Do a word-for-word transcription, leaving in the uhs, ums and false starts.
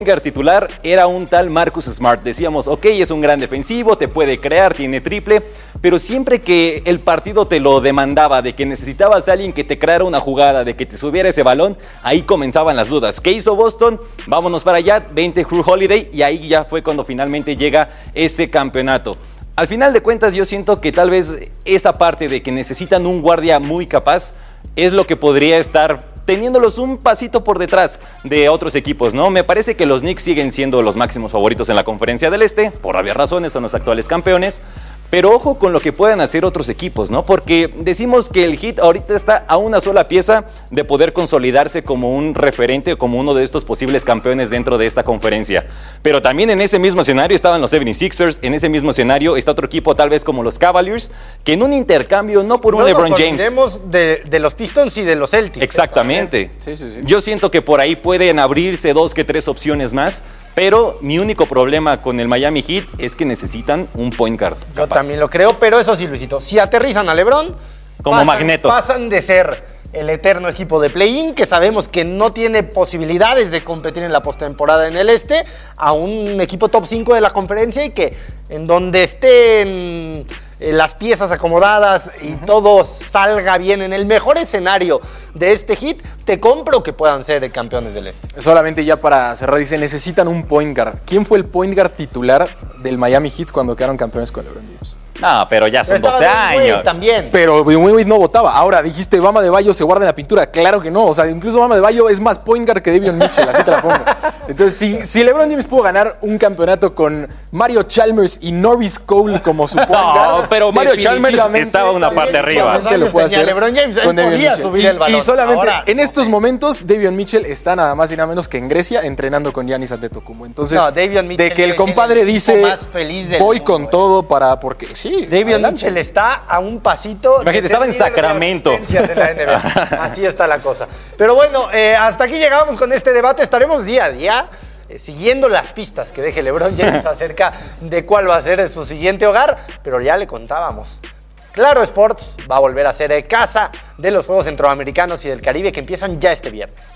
titular era un tal Marcus Smart. Decíamos, ok, es un gran defensivo, te puede crear, tiene triple, pero siempre que el partido te lo demandaba, de que necesitabas a alguien que te creara una jugada, de que te subiera ese balón, ahí comenzaban las dudas. ¿Qué hizo Boston? Vámonos para allá, veinte Jrue Holiday, y ahí ya fue cuando finalmente llega ese campeonato. Al final de cuentas, yo siento que tal vez esa parte de que necesitan un guardia muy capaz es lo que podría estar teniéndolos un pasito por detrás de otros equipos, ¿no? Me parece que los Knicks siguen siendo los máximos favoritos en la Conferencia del Este, por obvias razones, son los actuales campeones, pero ojo con lo que puedan hacer otros equipos, ¿no? Porque decimos que el Heat ahorita está a una sola pieza de poder consolidarse como un referente, como uno de estos posibles campeones dentro de esta conferencia. Pero también en ese mismo escenario estaban los setenta y seis ers, en ese mismo escenario está otro equipo tal vez como los Cavaliers, que en un intercambio, no por un no LeBron nos James. olvidemos de, de los Pistons y de los Celtics. Exactamente. Sí, sí, sí. Yo siento que por ahí pueden abrirse dos que tres opciones más, pero mi único problema con el Miami Heat es que necesitan un point guard Yo capaz. también lo creo, pero eso sí, Luisito, si aterrizan a LeBron, Como pasan, Magneto. pasan de ser el eterno equipo de play-in, que sabemos que no tiene posibilidades de competir en la postemporada en el este, a un equipo top cinco de la conferencia y que en donde estén eh, las piezas acomodadas y uh-huh. todo salga bien en el mejor escenario de este Heat, te compro que puedan ser campeones del este. Solamente ya para cerrar, dice, necesitan un point guard. ¿Quién fue el point guard titular del Miami Heat cuando quedaron campeones con LeBron James? No, pero ya son Pero doce años. También. Pero Dwayne Wade no votaba. Ahora dijiste, Bama de Bayo se guarda en la pintura. Claro que no. O sea, incluso Bama de Bayo es más point guard que Davion Mitchell, así te la pongo. Entonces, si, si LeBron James pudo ganar un campeonato con Mario Chalmers y Norris Cole como su point guard, no, pero Mario Chalmers estaba una parte arriba. Lo puede hacer LeBron James, él podía subir y, el balón. Y solamente Ahora, en estos momentos, Davion Mitchell está nada más y nada menos que en Grecia entrenando con Giannis Antetokounmpo. Entonces, no, Davion Mitchell de que el compadre dice, más feliz del voy mundo, con eh. todo para, porque sí. Davion Mitchell está a un pasito. Imagínate, estaba en Sacramento. De la N B A. Así está la cosa. Pero bueno, eh, hasta aquí llegamos con este debate. Estaremos día a día eh, siguiendo las pistas que deje LeBron James acerca de cuál va a ser su siguiente hogar. Pero ya le contábamos. Claro Sports va a volver a ser casa de los Juegos Centroamericanos y del Caribe que empiezan ya este viernes.